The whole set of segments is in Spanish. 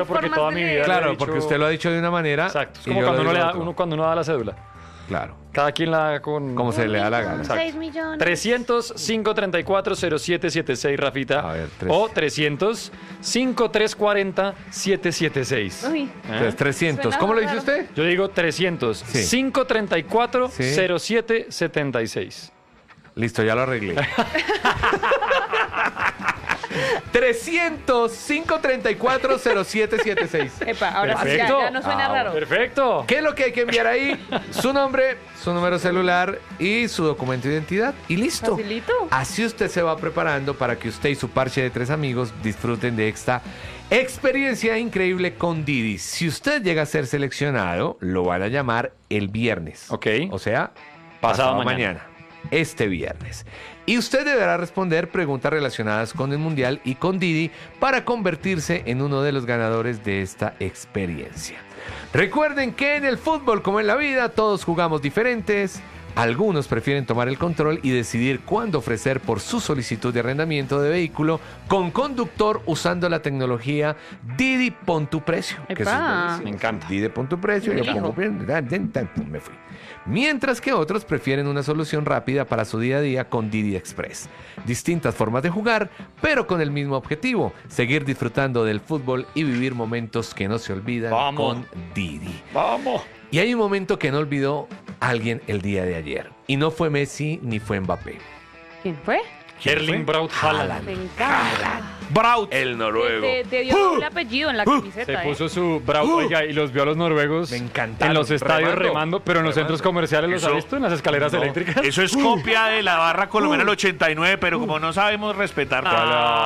claro, porque formas toda de mi leer. vida Claro, lo he dicho. porque usted lo ha dicho de una manera. Exacto. Es y como yo lo cuando digo de otra. cuando uno da la cédula. Claro. Cada quien la da con... Como se le da la gana. 6 millones. 300-534-0776, Rafita. A ver, O 300-5340-776. Uy, Entonces, 300. Suena ¿Cómo lo dice raro. usted? Yo digo 300-534-0776. Listo, ya lo arreglé. 300-534-0776. epa, ahora sí, Perfecto. ya no suena raro. Perfecto. ¿Qué es lo que hay que enviar ahí? Su nombre, su número celular y su documento de identidad. Y listo. Facilito. Así usted se va preparando para que usted y su parche de 3 amigos disfruten de esta experiencia increíble con Didi. Si usted llega a ser seleccionado, lo van a llamar el viernes. Ok. O sea, Pasado mañana. Este viernes. Y usted deberá responder preguntas relacionadas con el Mundial y con Didi para convertirse en uno de los ganadores de esta experiencia. Recuerden que en el fútbol, como en la vida, todos jugamos diferentes. Algunos prefieren tomar el control y decidir cuándo ofrecer por su solicitud de arrendamiento de vehículo con conductor usando la tecnología Didi Pon tu Precio. Que eso es Epa. buenísimo. Me encanta. Didi Pon tu Precio, yo Elijo. pongo, me fui. Mientras que otros prefieren una solución rápida para su día a día con Didi Express. Distintas formas de jugar, pero con el mismo objetivo, seguir disfrutando del fútbol y vivir momentos que no se olvidan Vamos. con Didi. Vamos. Y hay un momento que no olvidó alguien el día de ayer. Y no fue Messi ni fue Mbappé. ¿Quién fue? Erling Braut Haaland. Me encanta. Braut, el noruego. Te dio doble apellido en la Se camiseta, puso su Braut, oiga, y los vio a los noruegos Me encantaron. en los estadios Remando. remando, pero en los centros comerciales los ha Eso- visto en las escaleras No. eléctricas. Eso es copia de la barra colombiana del 89, pero como no sabemos respetar. ¿Cuál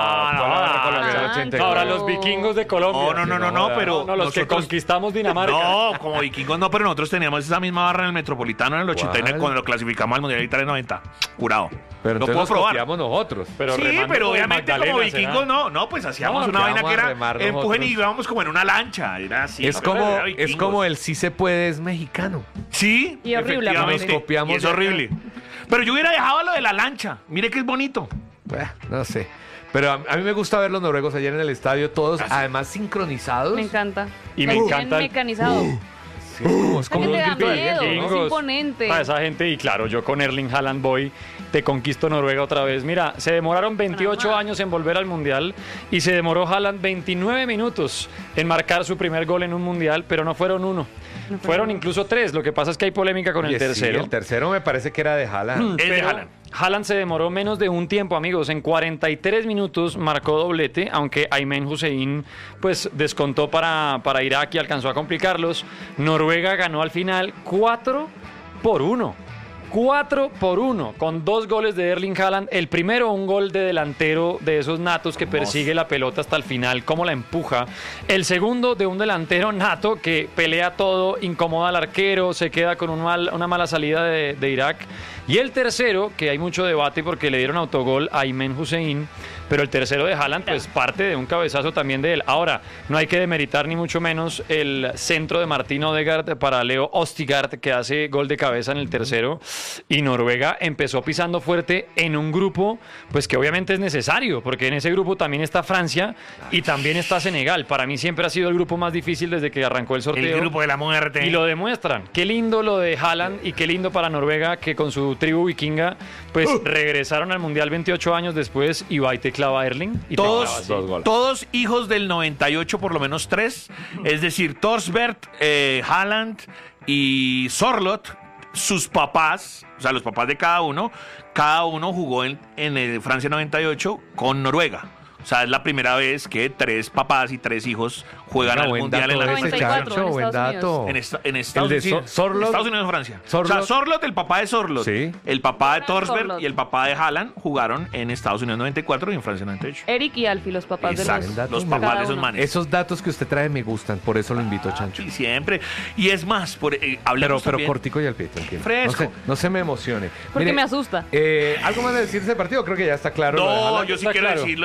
barra colombiana del 89? Ahora los vikingos de Colombia. No, pero No, los que nosotros- conquistamos Dinamarca. No, como vikingos no, pero nosotros teníamos esa misma barra en el Metropolitano en el 89 ¿Cuál? cuando lo clasificamos al Mundial de Italia 90. Jurado. Pero lo entonces puedo nos probar. copiamos nosotros. Pero Sí, remando pero por obviamente como Magdalena, vikingos ¿será? no, pues hacíamos No, una que vaina vamos que a era remar empujen nosotros. y íbamos como en una lancha, era así. Es nosotros como, era es vikingos. como el sí se puede es mexicano. Sí, Y horrible, efectivamente, aparte. Nos copiamos y es de acá. horrible. Pero yo hubiera dejado lo de la lancha. Mire que es bonito. No sé. Pero a mí me gusta ver los noruegos ayer en el estadio, todos además sincronizados. Me encanta. Y me Bien encanta el- mecanizado. Sí, es como que un te da grito de miedo, guerra, ¿no? es imponente. Para esa gente, y claro, yo con Erling Haaland voy, te conquisto Noruega otra vez. Mira, se demoraron 28 años en volver al Mundial y se demoró Haaland 29 minutos en marcar su primer gol en un Mundial, pero no fueron uno. Fueron incluso 3. Lo que pasa es que hay polémica con Oye, el tercero. Sí, el tercero me parece que era de Haaland. Es de Pero Haaland. Haaland se demoró menos de un tiempo, amigos. En 43 minutos marcó doblete, aunque Aymen Hussein pues descontó para Irak y alcanzó a complicarlos. Noruega ganó al final 4-1. 4-1, con 2 goles de Erling Haaland. El primero, un gol de delantero de esos natos que persigue la pelota hasta el final, cómo la empuja. El segundo, de un delantero nato que pelea todo, incomoda al arquero, se queda con una mala salida de Irak. Y el tercero, que hay mucho debate porque le dieron autogol a Aymen Hussein, pero el tercero de Haaland, pues parte de un cabezazo también de él. Ahora, no hay que demeritar ni mucho menos el centro de Martín Odegaard para Leo Ostigard, que hace gol de cabeza en el tercero. Y Noruega empezó pisando fuerte en un grupo, pues que obviamente es necesario, porque en ese grupo también está Francia y también está Senegal. Para mí siempre ha sido el grupo más difícil desde que arrancó el sorteo. El grupo de la muerte. Y lo demuestran. Qué lindo lo de Haaland y qué lindo para Noruega que con su tribu vikinga pues regresaron al Mundial 28 años después y va y te clava Erling y te clava así. Todos hijos del 98, por lo menos 3. Es decir, Thorsberg, Haaland y Sorloth, sus papás, o sea, los papás de cada uno jugó en el Francia 98 con Noruega. O sea, es la primera vez que 3 papás y 3 hijos juegan al Mundial en la ese 94 Chacho, en buen Estados dato. en Estados El de Unidos. Sorloth. Estados Unidos o Francia. O Sorloth. sea, Sorloth, el papá de Sorloth, Sí. el papá de Thorsberg Sorloth. y el papá de Haaland jugaron en Estados Unidos 94 y en Francia 98. Eric y Alfie, los papás Exacto, de los Cada papás de esos uno. manes. Esos datos que usted trae me gustan, por eso lo invito, Chancho. Y siempre. Y es más, hablemos Pero también- cortico y al pito, entiendo. Fresco. No se me emocione. Porque me asusta. ¿Algo más de decir de ese partido? Creo que ya está claro. lo de No, Haaland. yo sí Está quiero claro. decirlo de Pero Hussein.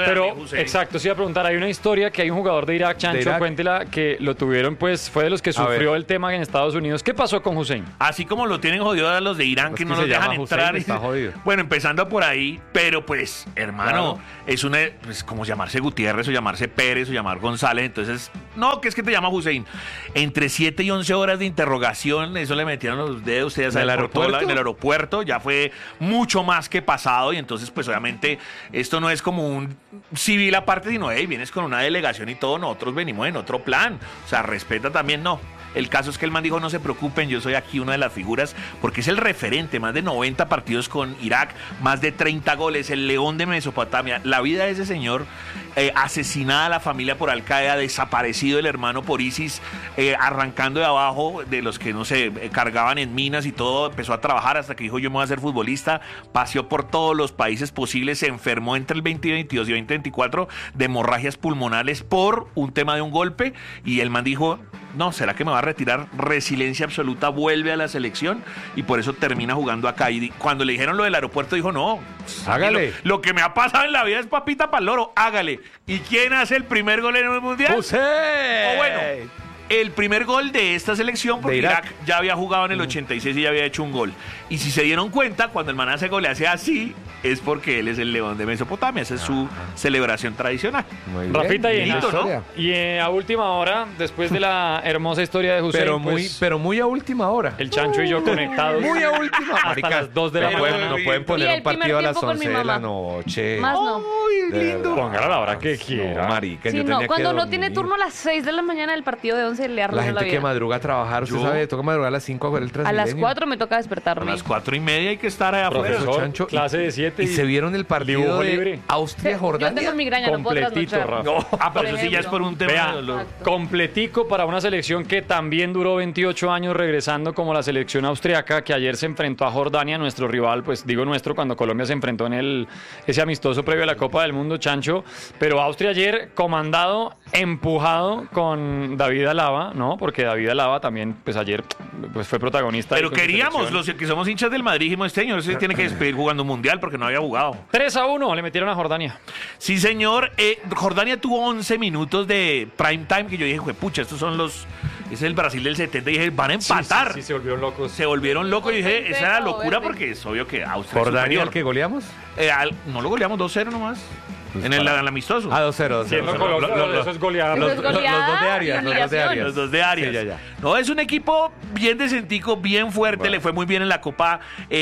Hussein. Exacto, sí iba a preguntar, hay una historia que hay un jugador de Irak, Chancho, ¿De Irak? cuéntela, que lo tuvieron, pues, fue de los que A ver. sufrió el tema en Estados Unidos. ¿Qué pasó con Hussein? Así como lo tienen jodido a los de Irán, Es que que no se los dejan llama Hussein, entrar. está jodido. Bueno, empezando por ahí, pero pues, hermano, Claro. es una, pues, como llamarse Gutiérrez o llamarse Pérez o llamar González. Entonces, no, que es que te llama Hussein. Entre 7 y 11 horas de interrogación, eso le metieron los dedos, ustedes ¿En saben, el por todo aeropuerto? en el aeropuerto. Ya fue mucho más que pasado y entonces, pues, obviamente, esto no es como un civil aparte, sino, hey, vienes con una delegación y todo, nosotros venimos en otro plan. O sea, respeta también, no. El caso es que el man dijo, no se preocupen, yo soy aquí una de las figuras, porque es el referente, más de 90 partidos con Irak, más de 30 goles, el león de Mesopotamia. La vida de ese señor, asesinada la familia por Al Qaeda, desaparecido el hermano por ISIS, arrancando de abajo, de los que, no sé, cargaban en minas y todo, empezó a trabajar hasta que dijo, yo me voy a ser futbolista, paseó por todos los países posibles, se enfermó entre el 2022 y 2024 de hemorragias pulmonares por un tema de un golpe, y el man dijo, no, ¿será que me va a retirar? Resiliencia absoluta, vuelve a la selección y por eso termina jugando acá. Y cuando le dijeron lo del aeropuerto, dijo, no, Hágale. Lo que me ha pasado en la vida es papita para el loro, hágale. ¿Y quién hace el primer gol en el Mundial? ¡Hussein! O bueno, el primer gol de esta selección, porque De Irak. Irak ya había jugado en el 86 y ya había hecho un gol. Y si se dieron cuenta, cuando el man hace gol, le hace así, es porque él es el león de Mesopotamia. Esa es su celebración tradicional. Muy bien, Rafita, y, linda Bonito, ¿no? historia. y a última hora, después de la hermosa historia de Hussein, Pero muy a última hora. el Chancho y yo conectados Muy a última hora. hasta las 2 de la no mañana. pueden, no pueden Y poner el un partido primer a las tiempo con mi 11 de la mamá. noche. Más no. ¡Ay, De lindo! verdad. Póngala a la hora que quiera. No, marica, Sí, yo no, tenía cuando que no tiene dormir. turno a las 6 de la mañana del partido de 11 le La arruina la gente que vida. madruga a trabajar, usted Yo- sabe, toca madrugar a las 5 a ver el A Transmilenio. las 4 me toca A despertarme. las 4:30 hay que estar allá afuera. Profesor, Chancho, clase de 7 ¿Y se vieron el partido dibujo de libre. Yo Austria-Jordania? tengo migraña, no puedo Completito, trasnochar. Rafa. No, pero eso sí ya es por un tema Vea, de dolor. Exacto. completico para una selección que también duró 28 años regresando como la selección austriaca, que ayer se enfrentó a Jordania, nuestro rival, pues digo nuestro, cuando Colombia se enfrentó en ese amistoso previo a la Copa del Mundo, Chancho. Pero Austria ayer comandado, empujado con David Alaba, ¿no? Porque David Alaba también, pues ayer pues fue protagonista. Pero ahí con su queríamos, selección. los que somos hinchas del Madrid, dijimos, este señor se tiene que despedir jugando un mundial porque no había jugado. 3-1 le metieron a Jordania. Sí, señor. Jordania tuvo 11 minutos de prime time que yo dije, pucha, estos son los... Es el Brasil del 70 y dije, van a empatar. Sí, se volvieron locos. Se volvieron locos y dije, Verde, esa era no, locura verde. porque es obvio que Austria es ¿Jordania superior. el que goleamos? No lo goleamos 2-0 nomás. Pues en el para- amistoso. Ah, 2-0. Siendo Colombia, eso es goleada. Eso es goleada los dos de y Arias, los dos de humillación. Arias. Los dos de Arias. Sí, ya. No, es un equipo bien decentico, bien fuerte. Bueno. Le fue muy bien en la Copa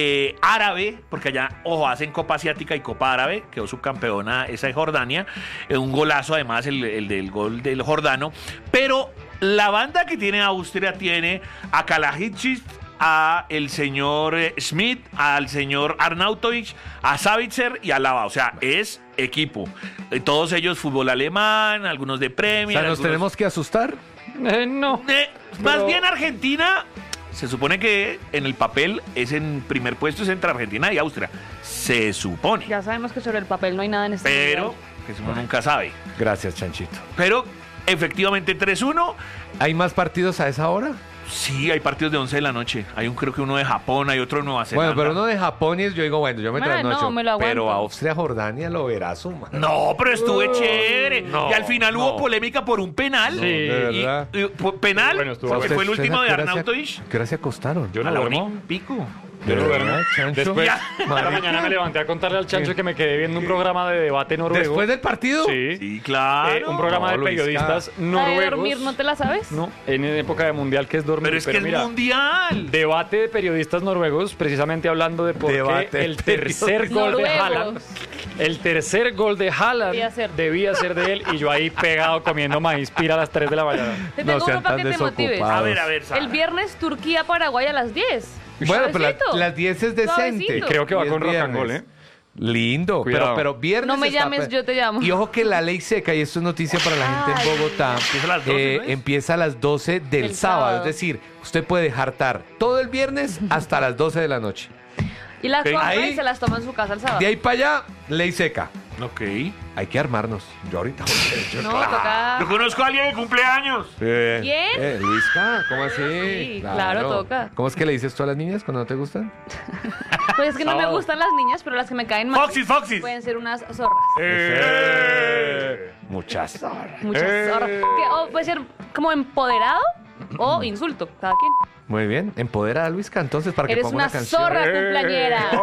Árabe, porque allá, ojo, hacen Copa Asiática y Copa Árabe. Quedó subcampeona esa de Jordania. Un golazo, además, el del gol del jordano. Pero la banda que tiene Austria tiene a Kalajdzic, a el señor Schmidt, al señor Arnautovic, a Savitzer y a Lava. O sea, es equipo. Todos ellos fútbol alemán, algunos de O Premier. sea, ¿nos algunos- tenemos que asustar? No. Más Pero- bien Argentina, se supone que en el papel es en primer puesto, es entre Argentina y Austria. Se supone. Ya sabemos que sobre el papel no hay nada en este Pero, mundial. que uno nunca sabe. Gracias, Chanchito. Pero, efectivamente, 3-1. ¿Hay más partidos a esa hora? Sí, hay partidos de 11 de la noche. Hay creo que uno de Japón, hay otro de Nueva Zelanda. Bueno, pero uno de Japón y yo digo, bueno, yo me Ah, trasnocho. no, me lo aguanto. Pero Austria-Jordania lo verá su madre. No, pero estuve chévere. no, y al final no. hubo polémica por un penal. Sí. de Y- verdad. penal, Bueno, estuvo porque bueno. fue el último de ¿Qué hora se- Arnautovic. ¿Qué hora se acostaron? Yo A no la duermo. 1 y pico. Yo no duermo. ¿Verdad, Chancho? Después, Ya. esta mañana me levanté a contarle al Chancho que me quedé viendo un programa de debate noruego. ¿Después del partido? Sí. Sí, claro. Un programa No, de Luisca. periodistas ¿La de noruegos. dormir no te la sabes? No, en época de mundial que es dormir. Pero es que es mira, mundial. debate de periodistas noruegos, precisamente hablando de por Debate qué de el tercer periodistas gol de noruegos. Haaland, el tercer gol de Haaland Debía ser. de él y yo ahí pegado comiendo maíz pira a las 3 de la mañana. Te No tengo sean uno para tan que te motives. desocupados. A ver, Sara. El viernes Turquía-Paraguay a las 10. Bueno, pero Suavecito. las 10 es decente. Suavecito. Y creo que va Y es con rock and viernes. roll, ¿eh? Lindo, Cuidado. pero viernes No me está llames, yo te llamo. Y ojo que la ley seca, y esto es noticia para la gente Ay. en Bogotá, Empieza a las 12, ¿no es? empieza a las 12 del El sábado. sábado. Es decir, usted puede jartar todo el viernes hasta las 12 de la noche. Y las Ok. compra Ahí- y se las toma en su casa el sábado. De ahí para allá, ley seca. Ok. Hay que armarnos. Yo ahorita. No, toca. Yo conozco a alguien de cumpleaños. ¿Quién? Luisca, ¿cómo así? Sí, claro, toca. ¿Cómo es que le dices tú a las niñas cuando no te gustan? Pues es que no me gustan las niñas, pero las que me caen mal Foxys. pueden ser unas zorras. Muchas zorras. Muchas zorras. O puede ser como empoderado o insulto, cada quien. Muy bien. Empodera a Luisca entonces para que Eres ponga una una canción. zorra cumpleañera.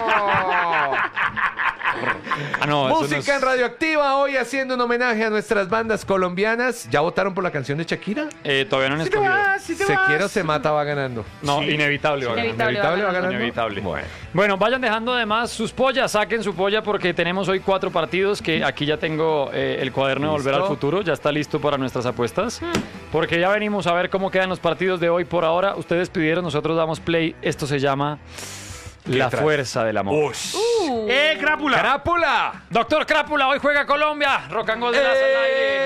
No, eso Música no en Radioactiva, hoy haciendo un homenaje a nuestras bandas colombianas. ¿Ya votaron por la canción de Shakira? todavía no han escogido. Se quiere o se mata va ganando. No, inevitable va a ganar. Inevitable va ganando. Inevitable. Bueno. Bueno, vayan dejando además sus pollas, saquen su polla porque tenemos hoy 4 partidos que aquí ya tengo el cuaderno de Volver ¿Listo? al Futuro, ya está listo para nuestras apuestas. Porque ya venimos a ver cómo quedan los partidos de hoy por ahora. Ustedes pidieron, nosotros damos play. Esto se llama La trae? Fuerza del Amor. Crápula. ¡Crápula! Doctor Crápula, hoy juega Colombia. Rock and Roll de la Sala.